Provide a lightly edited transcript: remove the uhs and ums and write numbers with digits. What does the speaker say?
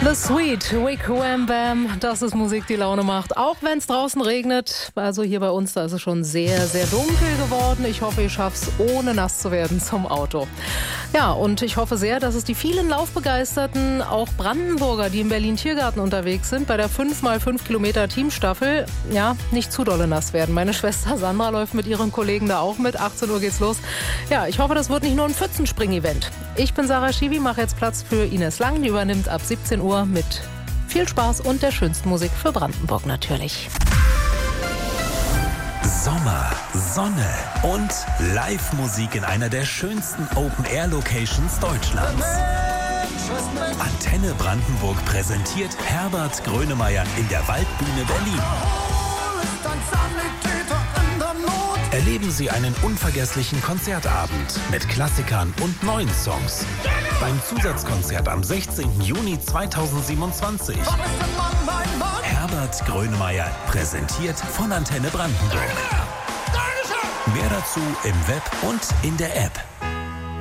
The Sweet, Wick Wham Bam, das ist Musik, die Laune macht. Auch wenn es draußen regnet, also hier bei uns, da ist es schon sehr, sehr dunkel geworden. Ich hoffe, ich schaffe es, ohne nass zu werden, zum Auto. Ja, und ich hoffe sehr, dass es die vielen Laufbegeisterten, auch Brandenburger, die im Berlin-Tiergarten unterwegs sind, bei der 5x5 Kilometer Teamstaffel, ja, nicht zu dolle nass werden. Meine Schwester Sandra läuft mit ihren Kollegen da auch mit. 18 Uhr geht's los. Ja, ich hoffe, das wird nicht nur ein Pfützenspring-Event. Ich bin Sarah Schiwi, mache jetzt Platz für Ines Lang, die übernimmt ab 17 Uhr mit viel Spaß und der schönsten Musik für Brandenburg natürlich. Sommer, Sonne und Live-Musik in einer der schönsten Open-Air-Locations Deutschlands. Antenne Brandenburg präsentiert Herbert Grönemeyer in der Waldbühne Berlin. Erleben Sie einen unvergesslichen Konzertabend mit Klassikern und neuen Songs. Beim Zusatzkonzert am 16. Juni 2027. Herbert Grönemeyer, präsentiert von Antenne Brandenburg. Mehr dazu im Web und in der App.